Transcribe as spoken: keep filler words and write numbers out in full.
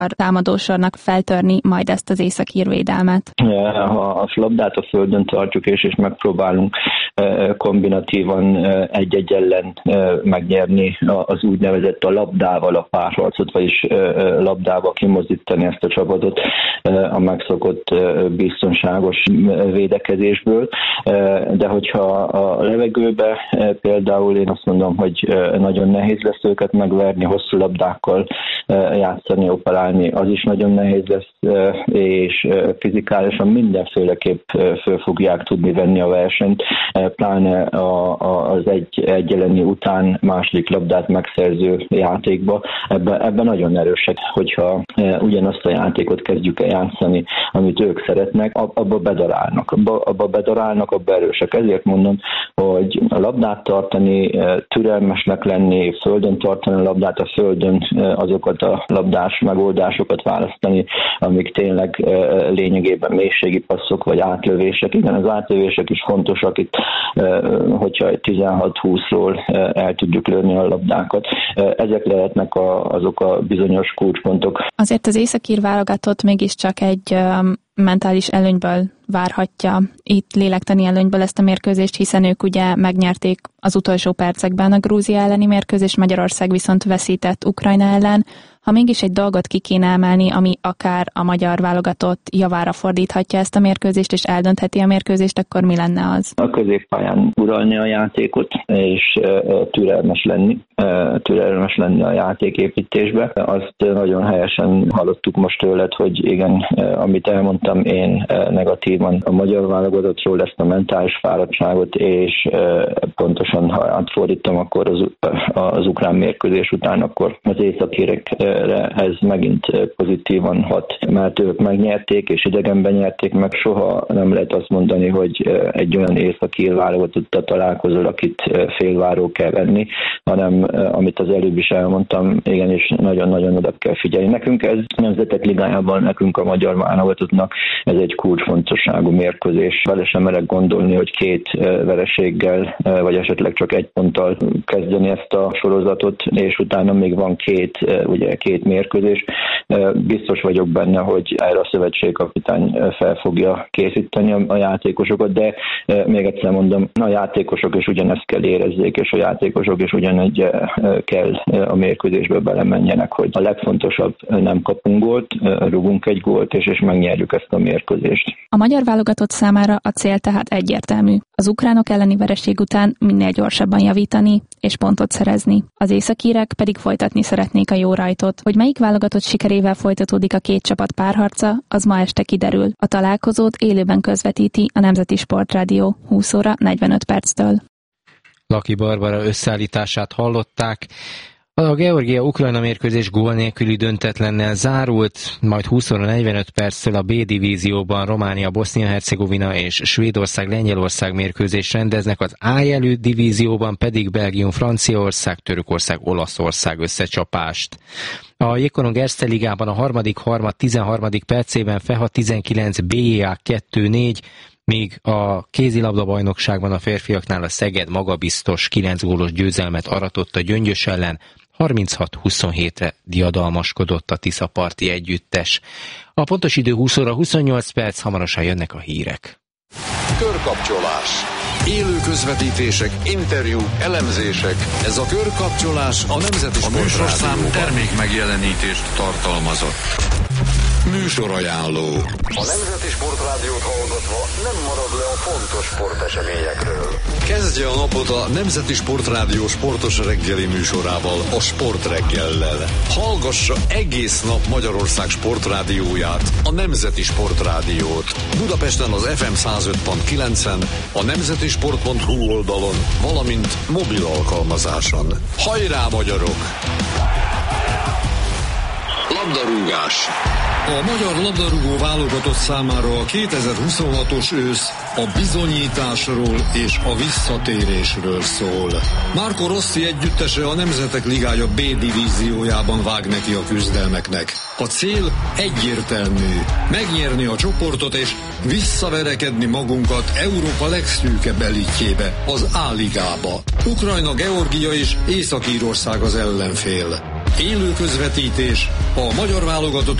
a támadósornak feltörni majd ezt az északír védelmet? Ha a labdát a földön tartjuk, és, és megpróbálunk kombinatívan egy-egy ellen megnyerni az úgynevezett a labdával a párharcot, vagyis labdával kimozdítani ezt a csapatot a megszokott biztonságos védekezésből. De hogyha a levegőbe például én azt mondom, hogy nagyon nehéz lesz őket megverni, hosszú labdákkal játszani, operálni, az is nagyon nehéz lesz, és fizikálisan mindenféleképp föl fogják tudni venni a versenyt, pláne az egy, egy elleni után második labdát megszerző játékba. Ebben, ebben nagyon erősek, hogyha ugyanazt a játékot kezdjük el játszani, amit ők szeretnek, abba bedarálnak. Abba, abba bedarálnak, abba erősek. Ezért mondom, hogy a labdát tartani, türelmesnek lenni, földön tartani a labdát, a földön azokat a labdás megoldásokat választani, amik tényleg lényegében mélységi passzok vagy átlövések. Igen, az átlövések is fontosak itt, hogyha tizenhat-húszról el tudjuk lőni a labdákat. Ezek lehetnek a, azok a bizonyos kulcspontok. Azért az északír válogatott mégiscsak egy mentális előnyből várhatja itt lélektani előnyből ezt a mérkőzést, hiszen ők ugye megnyerték az utolsó percekben a Grúzia elleni mérkőzést, Magyarország viszont veszített Ukrajna ellen. Ha mégis egy dolgot ki kéne emelni, ami akár a magyar válogatott javára fordíthatja ezt a mérkőzést, és eldöntheti a mérkőzést, akkor mi lenne az? A középpályán uralni a játékot, és türelmes lenni, türelmes lenni a játéképítésbe. Azt nagyon helyesen hallottuk most tőled, hogy igen, amit elmondtam én negatívan a magyar válogatottról, ezt a mentális fáradtságot, és pontosan ha átfordítom, akkor az, az ukrán mérkőzés után, akkor az északírek ez megint pozitívan hat, mert ők megnyerték, és idegenben nyerték meg. Soha nem lehet azt mondani, hogy egy olyan északír válogatottal találkozol, akit félváró kell venni, hanem amit az előbb is elmondtam, igenis nagyon-nagyon oda kell figyelni. Nekünk ez Nemzetek Ligájában, nekünk a magyar válogatottnak ez egy kulcsfontosságú mérkőzés. Vele sem merek gondolni, hogy két vereséggel, vagy esetleg csak egy ponttal kezdeni ezt a sorozatot, és utána még van két, ugye két mérkőzés. Biztos vagyok benne, hogy erre a szövetségkapitány fel fogja készíteni a játékosokat, de még egyszer mondom, a játékosok is ugyanezt kell érezzék, és a játékosok is ugyanegy kell a mérkőzésbe belemenjenek, hogy a legfontosabb, nem kapunk gólt, rúgunk egy gólt, és, és megnyerjük ezt a mérkőzést. A magyar válogatott számára a cél tehát egyértelmű. Az ukránok elleni vereség után minél gyorsabban javítani és pontot szerezni. Az északírek pedig folytatni szeretnék a jó rajtot. Hogy melyik válogatott sikerével folytatódik a két csapat párharca, az ma este kiderül. A találkozót élőben közvetíti a Nemzeti Sportrádió húsz óra negyvenöt perctől. Laki Barbara összeállítását hallották. A Georgia-Ukrajna mérkőzés gól nélküli döntetlennel zárult, majd húsz óra negyvenöt perccel a B divízióban Románia, Bosznia-Hercegovina és Svédország-Lengyelország mérkőzést rendeznek, az A jelű divízióban pedig Belgium, Franciaország, Törökország, Olaszország összecsapást. A Jégkorong Erste Ligában a harmadik harmad tizenharmadik percében Feha tizenkilenc, B J A kettő négy, míg a kézilabda bajnokságban a férfiaknál a Szeged magabiztos kilenc gólos győzelmet aratott a Gyöngyös ellen, harminchat huszonhétre diadalmaskodott a Tiszaparti együttes. A pontos idő húsz óra huszonnyolc perc, hamarosan jönnek a hírek. Körkapcsolás. Élő közvetítések, interjúk, elemzések. Ez a Körkapcsolás a Nemzeti Sportrádióban. A műsorszám termék megjelenítést tartalmazott. Műsorajánló. A Nemzeti Sportrádiót hallgatva nem marad le a fontos sporteseményekről. Kezdje a napot a Nemzeti Sportrádió sportos reggeli műsorával, a Sportreggellel. Hallgassa egész nap Magyarország sportrádióját, a Nemzeti Sportrádiót. Budapesten az ef em száz öt pont kilencen, a nemzetisport pont hu oldalon, valamint mobil alkalmazáson. Hajrá, magyarok! Labdarúgás. A magyar labdarúgó válogatott számára a kétezer-huszonhatos ősz a bizonyításról és a visszatérésről szól. Marco Rossi együttese a Nemzetek Ligája B divíziójában vág neki a küzdelmeknek. A cél egyértelmű, megnyerni a csoportot és visszaverekedni magunkat Európa legszűkebb elitjébe, az A-ligába. Ukrajna, Georgia és Észak-Írország az ellenfél. Élő közvetítés a magyar válogatott